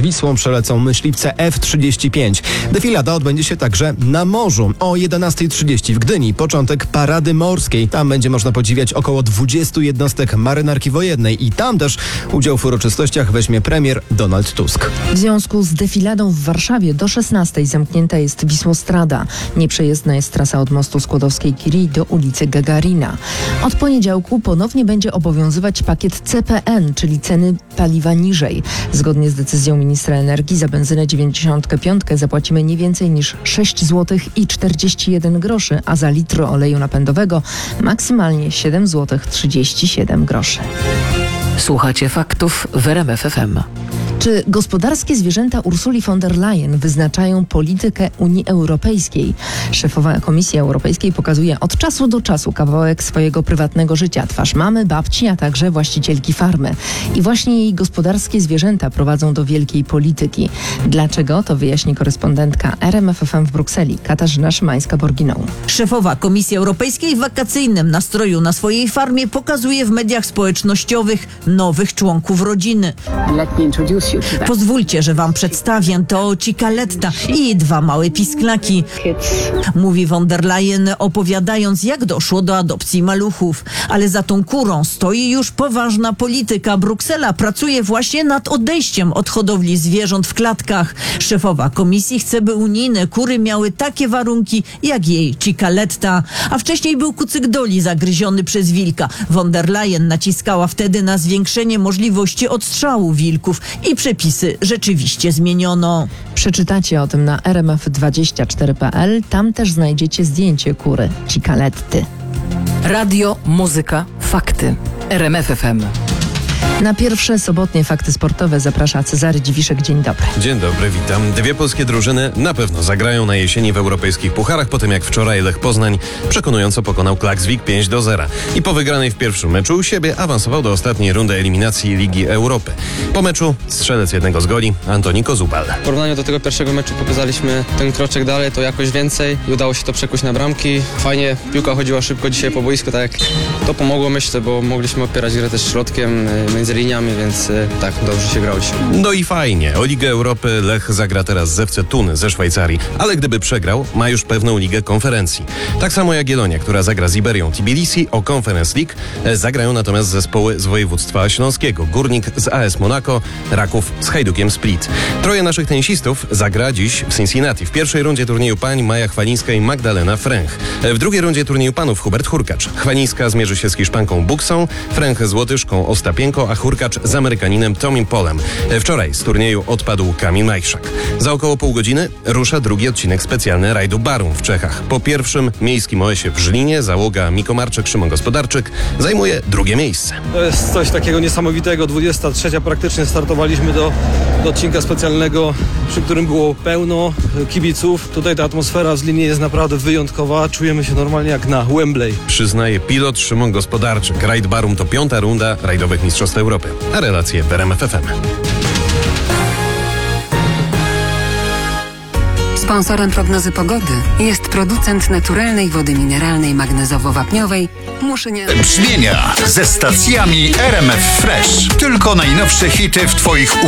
Wisłą przelecą myśliwce F-35. Defilada odbędzie się także na morzu. O 11:30 w Gdyni początek parady morskiej. Tam będzie można podziwiać około 20 jednostek marynarki wojennej i tam też udział w uroczystościach weźmie premier Donald Tusk. W związku z defiladą w Warszawie do 16:00 zamknięta jest Wisłostrada. Nieprzejezdna jest trasa od mostu Skłodowskiej-Curie do ulicy Gagarina. Od poniedziałku ponownie będzie obowiązywać pakiet CPN, czyli ceny paliwa niżej. Zgodnie z decyzją ministra energii za benzynę 95 zapłacimy nie więcej niż 6 zł i 41 groszy, a za litr oleju napędowego maksymalnie 7 zł 37 groszy. Słuchacie faktów w RMF FM. Czy gospodarskie zwierzęta Ursuli von der Leyen wyznaczają politykę Unii Europejskiej? Szefowa Komisji Europejskiej pokazuje od czasu do czasu kawałek swojego prywatnego życia. Twarz mamy, babci, a także właścicielki farmy. I właśnie jej gospodarskie zwierzęta prowadzą do wielkiej polityki. Dlaczego? To wyjaśni korespondentka RMF FM w Brukseli, Katarzyna Szymańska-Borginą. Szefowa Komisji Europejskiej w wakacyjnym nastroju na swojej farmie pokazuje w mediach społecznościowych nowych członków rodziny. Pozwólcie, że wam przedstawię, to Cicaletta i 2 małe pisklaki, mówi von der Leyen, opowiadając, jak doszło do adopcji maluchów. Ale za tą kurą stoi już poważna polityka. Bruksela pracuje właśnie nad odejściem od hodowli zwierząt w klatkach. Szefowa komisji chce, by unijne kury miały takie warunki, jak jej Cicaletta. A wcześniej był kucyk Doli zagryziony przez wilka. Von der Leyen naciskała wtedy na zwiększenie możliwości odstrzału wilków i przepisy rzeczywiście zmieniono. Przeczytacie o tym na rmf24.pl. Tam też znajdziecie zdjęcie kury Cicaletty. Radio, muzyka, fakty. RMF FM. Na pierwsze sobotnie fakty sportowe zaprasza Cezary Dziwiszek. Dzień dobry. Dzień dobry, witam. 2 polskie drużyny na pewno zagrają na jesieni w europejskich pucharach, po tym jak wczoraj Lech Poznań przekonująco pokonał Klaksvik 5-0 i po wygranej w pierwszym meczu u siebie awansował do ostatniej rundy eliminacji Ligi Europy. Po meczu strzelec jednego z goli Antoni Kozubal. W porównaniu do tego pierwszego meczu pokazaliśmy ten kroczek dalej, to jakoś więcej i udało się to przekuć na bramki. Fajnie, piłka chodziła szybko dzisiaj po boisku, tak jak to pomogło, myślę, bo mogliśmy opierać grę też środkiem, między liniami, więc tak, dobrze się grało dzisiaj. No i fajnie. O Ligę Europy Lech zagra teraz z FC Thun ze Szwajcarii, ale gdyby przegrał, ma już pewną Ligę Konferencji. Tak samo jak Jagiellonia, która zagra z Iberią Tbilisi o Conference League, zagrają natomiast zespoły z województwa śląskiego. Górnik z AS Monaco, Raków z Hajdukiem Split. 3 naszych tenisistów zagra dziś w Cincinnati. W pierwszej rundzie turnieju pań Maja Chwalińska i Magdalena Fręch. W drugiej rundzie turnieju panów Hubert Hurkacz. Chwalińska zmierzy się z Hiszpanką Buksą, Fręch z Łotyszką Ostapienko, a Hurkacz z Amerykaninem Tomim Polem. Wczoraj z turnieju odpadł Kamil Majszak. Za około pół godziny rusza drugi odcinek specjalny rajdu Barum w Czechach. Po pierwszym miejskim OS-ie w Żlinie załoga Miko Marczyk, Szymon Gospodarczyk zajmuje drugie miejsce. To jest coś takiego niesamowitego. 23 praktycznie startowaliśmy do odcinka specjalnego, przy którym było pełno kibiców. Tutaj ta atmosfera w Żlinie jest naprawdę wyjątkowa. Czujemy się normalnie jak na Wembley. Przyznaje pilot Szymon Gospodarczyk. Rajd Barum to 5. runda rajdowych Mistrzostw Europy. A relacje w RMF FM. Sponsorem prognozy pogody jest producent naturalnej wody mineralnej magnezowo-wapniowej Muszynia. Brzmienia ze stacjami RMF Fresh. Tylko najnowsze hity w Twoich